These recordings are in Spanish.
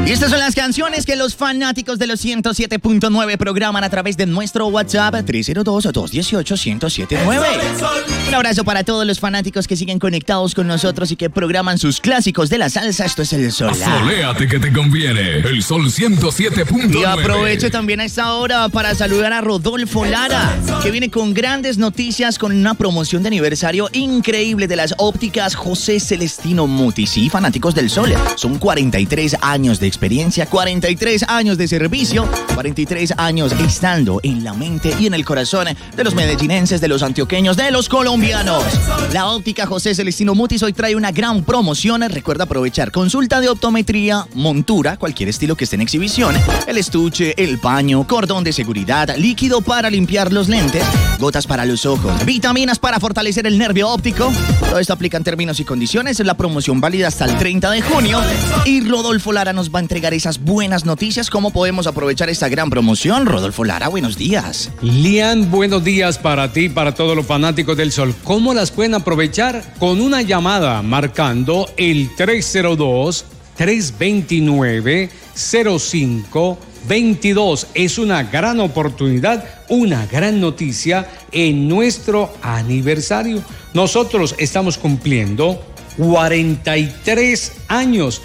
Y estas son las canciones que los fanáticos de los 107.9 programan a través de nuestro WhatsApp 302-218-1079. Un abrazo para todos los fanáticos que siguen conectados con nosotros y que programan sus clásicos de la salsa. Esto es El Sol. Soléate que te conviene. El Sol 107.9. Y aprovecho también a esta hora para saludar a Rodolfo Lara, que viene con grandes noticias con una promoción de aniversario increíble de las ópticas José Celestino Muti. Sí, fanáticos del Sol. Son 43 años de experiencia, 43 años de servicio, 43 años estando en la mente y en el corazón de los medellinenses, de los antioqueños, de los colombianos. La óptica José Celestino Mutis hoy trae una gran promoción. Recuerda aprovechar consulta de optometría, montura, cualquier estilo que esté en exhibición, el estuche, el paño, cordón de seguridad, líquido para limpiar los lentes, gotas para los ojos, vitaminas para fortalecer el nervio óptico. Todo esto aplica en términos y condiciones. Es la promoción válida hasta el 30 de junio y Rodolfo Lara nos va a entregar esas buenas noticias. ¿Cómo podemos aprovechar esta gran promoción? Rodolfo Lara, buenos días. Lian, buenos días para ti, para todos los fanáticos del Sol. ¿Cómo las pueden aprovechar? Con una llamada marcando el 302-329-0522. Es una gran oportunidad, una gran noticia en nuestro aniversario. Nosotros estamos cumpliendo 43 años,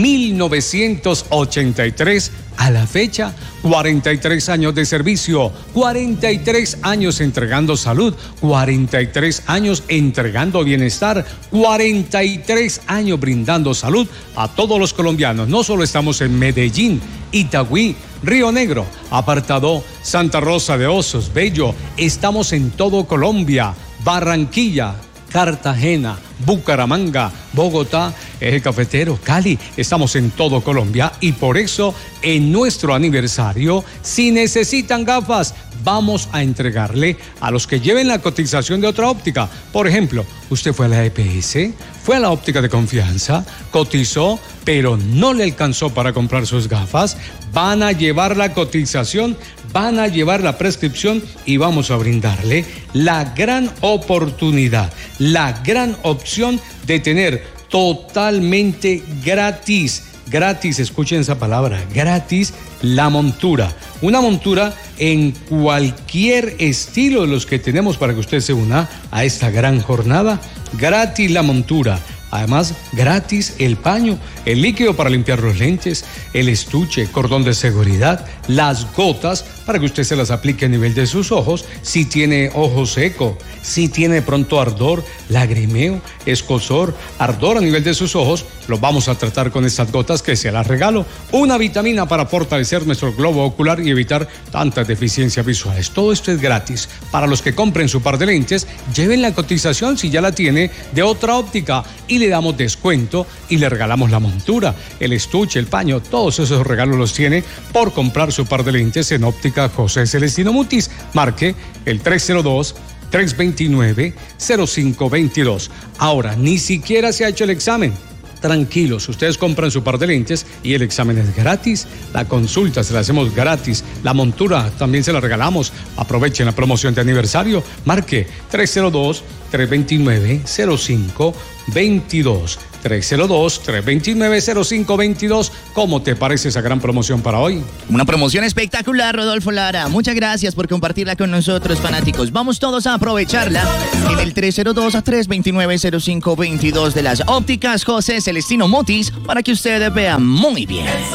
1983 a la fecha, 43 años de servicio, 43 años entregando salud, 43 años entregando bienestar, 43 años brindando salud a todos los colombianos. No solo estamos en Medellín, Itagüí, Río Negro, Apartadó, Santa Rosa de Osos, Bello, estamos en todo Colombia, Barranquilla, Cartagena, Bucaramanga, Bogotá, Eje Cafetero, Cali. Estamos en todo Colombia y por eso en nuestro aniversario, si necesitan gafas, vamos a entregarle a los que lleven la cotización de otra óptica. Por ejemplo, usted fue a la EPS, fue a la óptica de confianza, cotizó, pero no le alcanzó para comprar sus gafas. Van a llevar la cotización, van a llevar la prescripción y vamos a brindarle la gran oportunidad, la gran opción de tener totalmente gratis, escuchen esa palabra, gratis, la montura. Una montura en cualquier estilo de los que tenemos para que usted se una a esta gran jornada. Gratis la montura. Además, gratis el paño, el líquido para limpiar los lentes, el estuche, cordón de seguridad, las gotas para que usted se las aplique a nivel de sus ojos. Si tiene ojo seco, si tiene pronto ardor, lagrimeo, escozor, ardor a nivel de sus ojos, lo vamos a tratar con estas gotas que se las regalo. Una vitamina para fortalecer nuestro globo ocular y evitar tantas deficiencias visuales. Todo esto es gratis. Para los que compren su par de lentes, lleven la cotización si ya la tiene de otra óptica y le damos descuento y le regalamos la montura, el estuche, el paño, todos esos regalos los tiene por comprar su par de lentes en óptica José Celestino Mutis. Marque el 302-329-0522. Ahora, ni siquiera se ha hecho el examen. Tranquilos, ustedes compran su par de lentes y el examen es gratis, la consulta se la hacemos gratis, la montura también se la regalamos. Aprovechen la promoción de aniversario, marque 302-329-0522. 302-329-0522. ¿Cómo te parece esa gran promoción para hoy? Una promoción espectacular, Rodolfo Lara. Muchas gracias por compartirla con nosotros, fanáticos. Vamos todos a aprovecharla en el 302-329-0522 de las ópticas José Celestino Mutis para que ustedes vean muy bien.